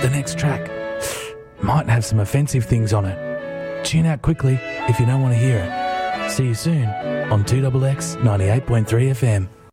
The next track might have some offensive things on it. Tune out quickly if you don't want to hear it. See you soon on 2XX 98.3 FM.